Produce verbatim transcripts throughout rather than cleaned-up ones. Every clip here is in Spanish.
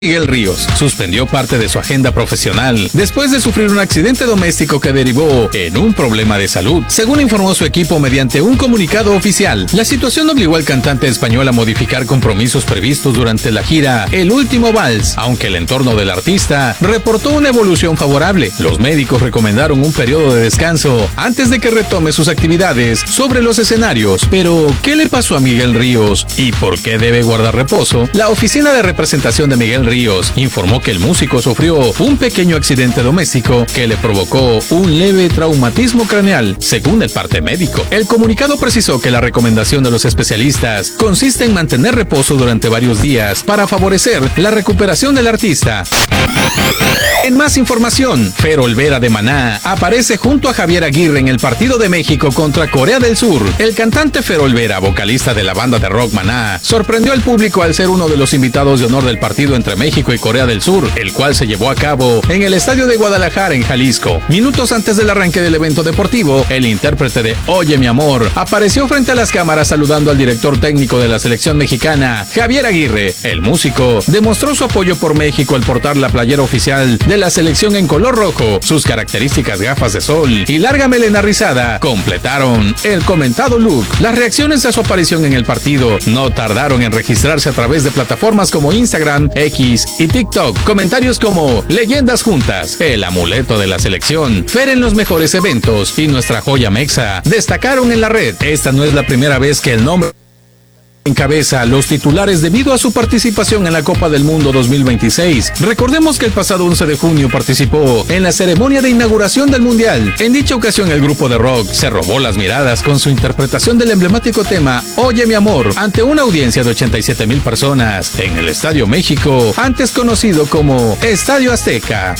Miguel Ríos suspendió parte de su agenda profesional después de sufrir un accidente doméstico que derivó en un problema de salud, según informó su equipo mediante un comunicado oficial. La situación obligó al cantante español a modificar compromisos previstos durante la gira El Último Vals, aunque el entorno del artista reportó una evolución favorable. Los médicos recomendaron un periodo de descanso antes de que retome sus actividades sobre los escenarios. Pero, ¿qué le pasó a Miguel Ríos y por qué debe guardar reposo? La oficina de representación de Miguel Ríos Ríos informó que el músico sufrió un pequeño accidente doméstico que le provocó un leve traumatismo craneal, según el parte médico. El comunicado precisó que la recomendación de los especialistas consiste en mantener reposo durante varios días para favorecer la recuperación del artista. En más información, Fer Olvera de Maná aparece junto a Javier Aguirre en el partido de México contra Corea del Sur. El cantante Fer Olvera, vocalista de la banda de rock Maná, sorprendió al público al ser uno de los invitados de honor del partido entre México y Corea del Sur, el cual se llevó a cabo en el estadio de Guadalajara, en Jalisco. Minutos antes del arranque del evento deportivo, el intérprete de Oye mi amor apareció frente a las cámaras saludando al director técnico de la selección mexicana, Javier Aguirre. El músico demostró su apoyo por México al portar la playera oficial de la selección en color rojo. Sus características gafas de sol y larga melena rizada completaron el comentado look. Las reacciones a su aparición en el partido no tardaron en registrarse a través de plataformas como Instagram, X y TikTok. Comentarios como leyendas juntas, el amuleto de la selección, Fer en los mejores eventos y nuestra joya mexa destacaron en la red. Esta no es la primera vez que el nombre encabeza los titulares debido a su participación en la Copa del Mundo dos mil veintiséis. Recordemos que el pasado once de junio participó en la ceremonia de inauguración del Mundial. En dicha ocasión el grupo de rock se robó las miradas con su interpretación del emblemático tema Oye mi amor ante una audiencia de ochenta y siete mil personas en el Estadio México, antes conocido como Estadio Azteca.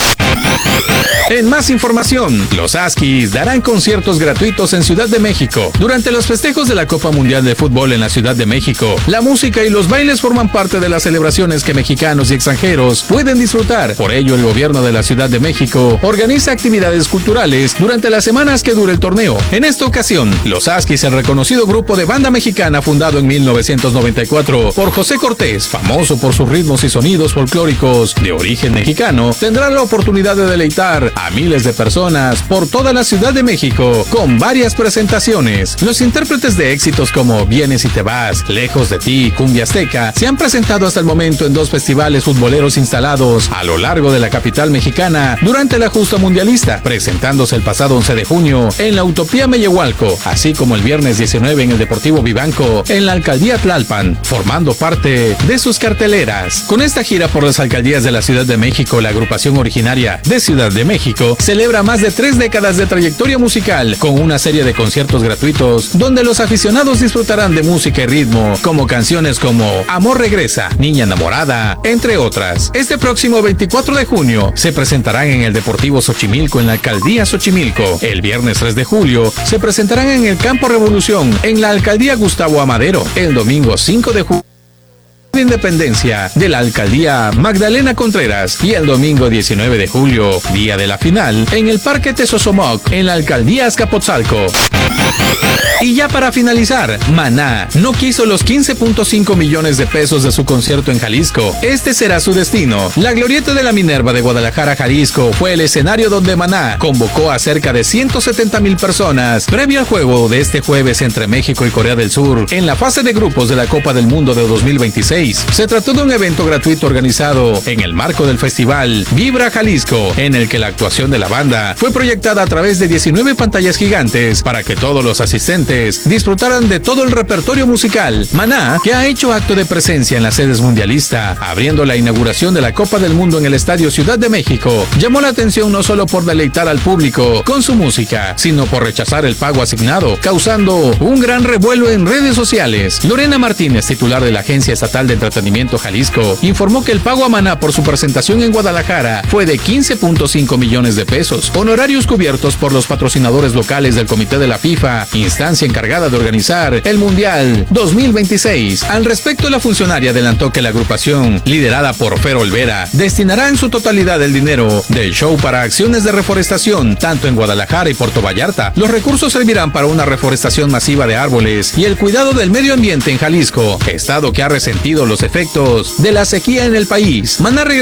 En más información, los Huskies darán conciertos gratuitos en Ciudad de México. Durante los festejos de la Copa Mundial de Fútbol en la Ciudad de México, la música y los bailes forman parte de las celebraciones que mexicanos y extranjeros pueden disfrutar. Por ello, el gobierno de la Ciudad de México organiza actividades culturales durante las semanas que dure el torneo. En esta ocasión, los Huskies, el reconocido grupo de banda mexicana fundado en mil novecientos noventa y cuatro por José Cortés, famoso por sus ritmos y sonidos folclóricos de origen mexicano, tendrá la oportunidad de deleitar a miles de personas por toda la Ciudad de México con varias presentaciones. Los intérpretes de éxitos como Vienes y te vas, Lejos de ti, Cumbia Azteca, se han presentado hasta el momento en dos festivales futboleros instalados a lo largo de la capital mexicana durante la justa mundialista, presentándose el pasado once de junio en la Utopía Mellehualco, así como el viernes diecinueve en el Deportivo Vivanco en la Alcaldía Tlalpan, formando parte de sus carteleras. Con esta gira por las alcaldías de la Ciudad de México, la agrupación originaria de Ciudad de México celebra más de tres décadas de trayectoria musical con una serie de conciertos gratuitos donde los aficionados disfrutarán de música y ritmo como canciones como Amor Regresa, Niña Enamorada, entre otras. Este próximo veinticuatro de junio se presentarán en el Deportivo Xochimilco en la Alcaldía Xochimilco. El viernes tres de julio se presentarán en el Campo Revolución en la Alcaldía Gustavo Amadero. El domingo cinco de julio de Independencia de la Alcaldía Magdalena Contreras y el domingo diecinueve de julio, día de la final, en el Parque Tezosomoc en la Alcaldía Azcapotzalco. Y ya para finalizar, Maná no quiso los quince punto cinco millones de pesos de su concierto en Jalisco. Este será su destino. La Glorieta de la Minerva de Guadalajara, Jalisco, fue el escenario donde Maná convocó a cerca de ciento setenta mil personas previo al juego de este jueves entre México y Corea del Sur en la fase de grupos de la Copa del Mundo de dos mil veintiséis. Se trató de un evento gratuito organizado en el marco del festival Vibra Jalisco, en el que la actuación de la banda fue proyectada a través de diecinueve pantallas gigantes para que todos los asistentes disfrutaran de todo el repertorio musical. Maná, que ha hecho acto de presencia en las sedes mundialista, abriendo la inauguración de la Copa del Mundo en el Estadio Ciudad de México, llamó la atención no solo por deleitar al público con su música, sino por rechazar el pago asignado, causando un gran revuelo en redes sociales. Lorena Martínez, titular de la Agencia Estatal de Entretenimiento Jalisco, informó que el pago a Maná por su presentación en Guadalajara fue de quince punto cinco millones de pesos, honorarios cubiertos por los patrocinadores locales del Comité de la FIFA, instancia encargada de organizar el Mundial dos mil veintiséis. Al respecto, la funcionaria adelantó que la agrupación, liderada por Fer Olvera, destinará en su totalidad el dinero del show para acciones de reforestación, tanto en Guadalajara y Puerto Vallarta. Los recursos servirán para una reforestación masiva de árboles y el cuidado del medio ambiente en Jalisco, estado que ha resentido los efectos de la sequía en el país. Maná